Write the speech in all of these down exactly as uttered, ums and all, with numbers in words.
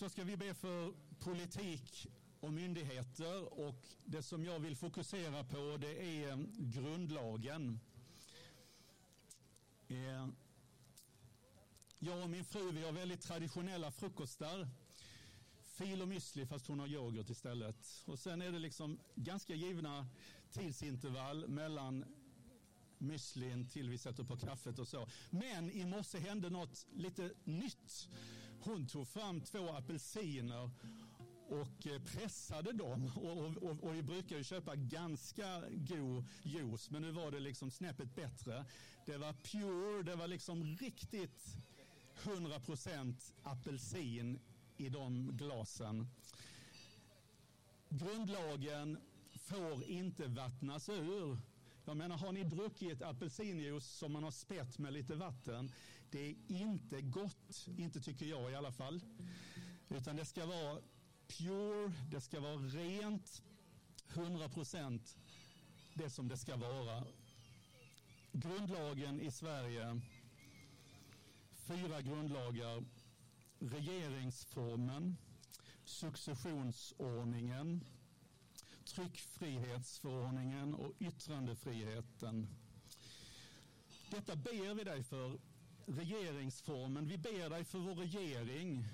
så ska vi be för politik och myndigheter, och det som jag vill fokusera på, det är grundlagen. Jag och min fru, vi har väldigt traditionella frukostar. Fil och müsli, fast hon har yoghurt istället. Och sen är det liksom ganska givna tidsintervall mellan müslin till vi sätter på kaffet och så. Men i morse hände något lite nytt. Hon tog fram två apelsiner och pressade dem. Och, och, och vi brukar ju köpa ganska god juice, men nu var det liksom snäppet bättre. Det var pure, det var liksom riktigt hundra procent apelsin i de glasen. Grundlagen får inte vattnas ur. Jag menar, har ni druckit apelsinjuice som man har spett med lite vatten? Det är inte gott, inte tycker jag i alla fall. Utan det ska vara pure, det ska vara rent, hundra procent det som det ska vara. Grundlagen i Sverige, fyra grundlagar: regeringsformen, successionsordningen, tryckfrihetsförordningen och yttrandefriheten. Detta ber vi dig för. Regeringsformen, vi ber dig för vår regering,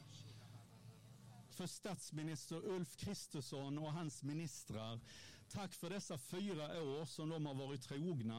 för statsminister Ulf Kristersson och hans ministrar. Tack för dessa fyra år som de har varit trogna.